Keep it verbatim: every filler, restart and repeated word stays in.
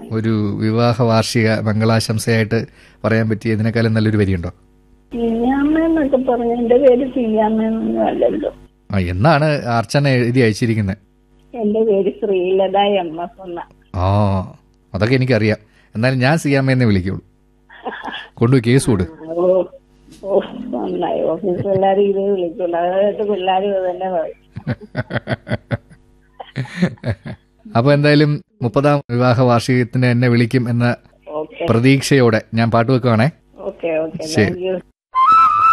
ഒരു വിവാഹ വാർഷിക മംഗളാശംസയായിട്ട് പറയാൻ പറ്റിയ ഇതിനേക്കാളും നല്ലൊരു വരിയുണ്ടോ? സിയാമ്മന്നൊക്കെ പറഞ്ഞു. എന്റെ പേര് സിയാമ്മൊന്നും അല്ലല്ലോ. ആ എന്നാണ് അർച്ചന എഴുതി അയച്ചിരിക്കുന്നത്? എന്റെ പേര് ശ്രീലത എം എസ് എന്ന. ആ അതൊക്കെ എനിക്കറിയാം. എന്നാലും ഞാൻ സിയാമ്മയെന്നെ വിളിക്കുള്ളൂ. കൊണ്ടുപോയി കേസ് കൊടു. ഓ ഓ നന്നായി. ഓഫീസ് പിള്ളേർ ഇത് വിളിക്കുള്ളൂ. അതായത് പിള്ളേർ തന്നെ പറയും. അപ്പൊ എന്തായാലും മുപ്പതാം വിവാഹ വാർഷികത്തിന് എന്നെ വിളിക്കും എന്ന പ്രതീക്ഷയോടെ ഞാൻ പാട്ട് വെക്കുവാണേ. ഓക്കെ ഓക്കെ ശരി. Thank you.